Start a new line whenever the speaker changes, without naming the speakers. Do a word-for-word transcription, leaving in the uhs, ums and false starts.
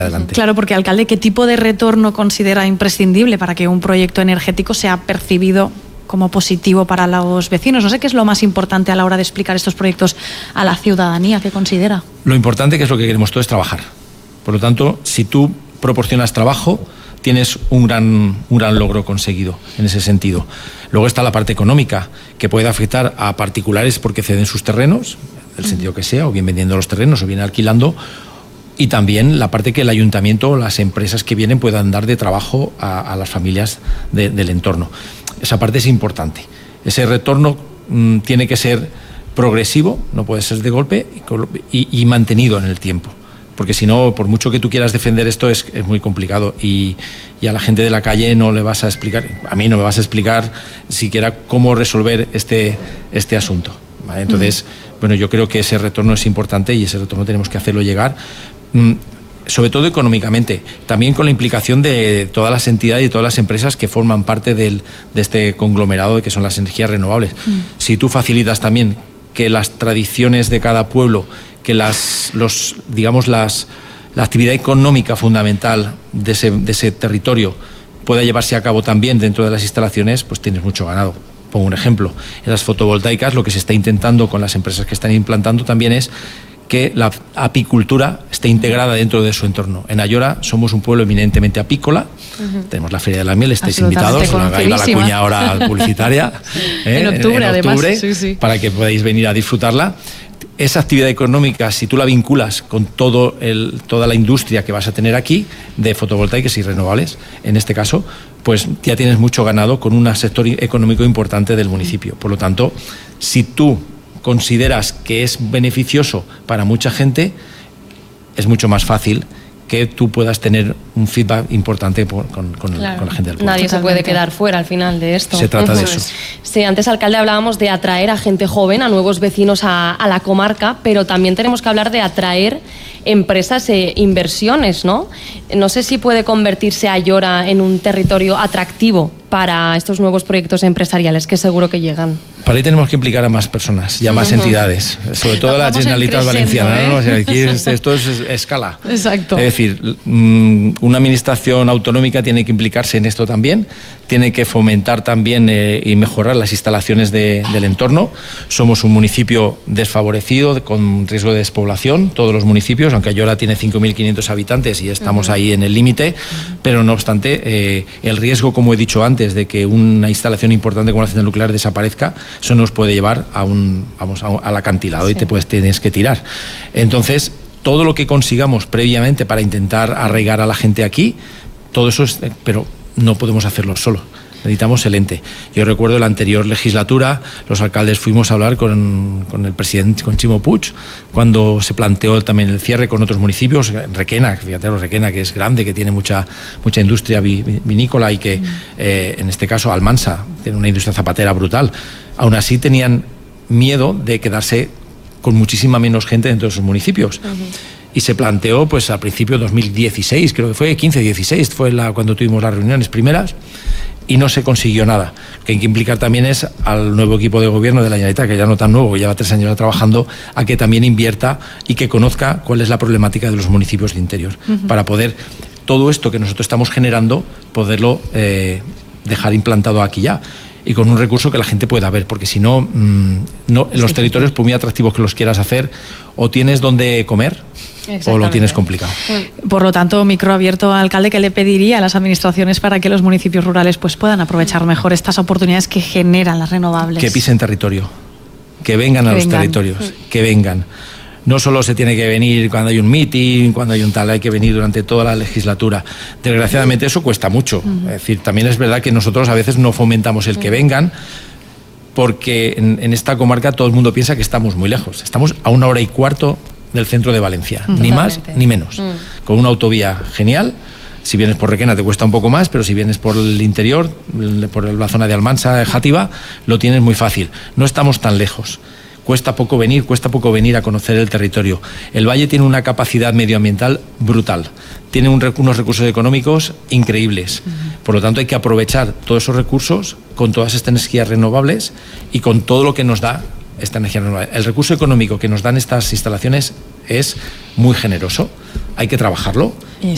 adelante.
Claro, porque alcalde, ¿qué tipo de retorno considera imprescindible para que un proyecto energético sea percibido como positivo para los vecinos? No sé qué es lo más importante a la hora de explicar estos proyectos a la ciudadanía. ¿Qué considera?
Lo importante, que es lo que queremos todos, es trabajar. Por lo tanto, si tú proporcionas trabajo, tienes un gran, un gran logro conseguido en ese sentido. Luego está la parte económica, que puede afectar a particulares porque ceden sus terrenos, del sentido que sea, o bien vendiendo los terrenos o bien alquilando, y también la parte que el ayuntamiento o las empresas que vienen puedan dar de trabajo a, a las familias de, del entorno. Esa parte es importante. Ese retorno mmm, tiene que ser progresivo, no puede ser de golpe, y, y mantenido en el tiempo. Porque si no, por mucho que tú quieras defender esto, es, es muy complicado, y, y a la gente de la calle no le vas a explicar, a mí no me vas a explicar siquiera cómo resolver este, este asunto, ¿vale? Entonces, uh-huh. bueno, yo creo que ese retorno es importante y ese retorno tenemos que hacerlo llegar, mmm, sobre todo económicamente, también con la implicación de todas las entidades y todas las empresas que forman parte del, de este conglomerado de que son las energías renovables. Uh-huh. Si tú facilitas también que las tradiciones de cada pueblo, que las, los, digamos, las, la actividad económica fundamental de ese, de ese territorio pueda llevarse a cabo también dentro de las instalaciones, pues tienes mucho ganado. Pongo un ejemplo. En las fotovoltaicas, lo que se está intentando con las empresas que están implantando también es que la apicultura esté integrada dentro de su entorno. En Ayora somos un pueblo eminentemente apícola, uh-huh. tenemos la Feria de la Miel, estáis invitados, ahí va la cuña ahora publicitaria, ¿eh?
en octubre,
en, en
además,
octubre,
sí, sí.
para que podáis venir a disfrutarla. Esa actividad económica, si tú la vinculas con todo el, toda la industria que vas a tener aquí, de fotovoltaicas y renovables, en este caso, pues ya tienes mucho ganado con un sector económico importante del municipio. Por lo tanto, si tú consideras que es beneficioso para mucha gente, es mucho más fácil que tú puedas tener un feedback importante por, con, con,
claro.
con la gente del pueblo.
Nadie se puede quedar fuera al final de esto.
Se trata de eso.
Sí, antes, alcalde, hablábamos de atraer a gente joven, a nuevos vecinos a, a la comarca, pero también tenemos que hablar de atraer empresas e inversiones, ¿no? No sé si puede convertirse Ayora en un territorio atractivo para estos nuevos proyectos empresariales que seguro que llegan.
Para ahí tenemos que implicar a más personas y a más uh-huh. entidades, sobre todo a la Generalitat Valenciana, ¿eh? ¿no? O sea, aquí es, esto es escala.
Exacto.
Es decir, una administración autonómica tiene que implicarse en esto también, tiene que fomentar también eh, y mejorar las instalaciones de, del entorno. Somos un municipio desfavorecido, con riesgo de despoblación, todos los municipios, aunque Ayora tiene cinco mil quinientos habitantes y estamos uh-huh. ahí en el límite, uh-huh. pero no obstante, eh, el riesgo, como he dicho antes, de que una instalación importante como la central nuclear desaparezca, eso nos puede llevar a un, vamos, a un, al acantilado sí. y te puedes, tienes que tirar. Entonces, todo lo que consigamos previamente para intentar arraigar a la gente aquí, todo eso es, pero no podemos hacerlo solo. Necesitamos el ente. Yo recuerdo la anterior legislatura, los alcaldes fuimos a hablar con, con el presidente, con Ximo Puig, cuando se planteó también el cierre con otros municipios. Requena, fíjate, Requena, que es grande, que tiene mucha, mucha industria vinícola y que, mm. eh, en este caso, Almansa, tiene una industria zapatera brutal. Aún así tenían miedo de quedarse con muchísima menos gente dentro de sus municipios. Uh-huh. Y se planteó, pues, al principio de dos mil dieciséis, creo que fue, quince, dieciséis, fue la, cuando tuvimos las reuniones primeras, y no se consiguió nada. Lo que hay que implicar también es al nuevo equipo de gobierno de la Generalitat, que ya no tan nuevo, que lleva tres años trabajando, a que también invierta y que conozca cuál es la problemática de los municipios del interior, uh-huh. para poder todo esto que nosotros estamos generando, poderlo eh, dejar implantado aquí ya, y con un recurso que la gente pueda ver, porque si no, mmm, no en los territorios, por muy atractivos que los quieras hacer, o tienes donde comer o lo tienes complicado.
Por lo tanto, micro abierto, alcalde, ¿qué le pediría a las administraciones para que los municipios rurales pues puedan aprovechar mejor estas oportunidades que generan las renovables?
Que pisen territorio, que vengan a que los vengan. territorios, que vengan. No solo se tiene que venir cuando hay un meeting, cuando hay un tal, hay que venir durante toda la legislatura. Desgraciadamente eso cuesta mucho. Uh-huh. Es decir, también es verdad que nosotros a veces no fomentamos el que uh-huh. vengan, porque en, en esta comarca todo el mundo piensa que estamos muy lejos. Estamos a una hora y cuarto del centro de Valencia, uh-huh. ni más ni menos. Uh-huh. Con una autovía genial. Si vienes por Requena te cuesta un poco más, pero si vienes por el interior, por la zona de Almansa, Játiva, lo tienes muy fácil. No estamos tan lejos. Cuesta poco venir, cuesta poco venir a conocer el territorio. El valle tiene una capacidad medioambiental brutal, tiene un, unos recursos económicos increíbles. Uh-huh. Por lo tanto, hay que aprovechar todos esos recursos con todas estas energías renovables y con todo lo que nos da esta energía renovable. El recurso económico que nos dan estas instalaciones es muy generoso, hay que trabajarlo.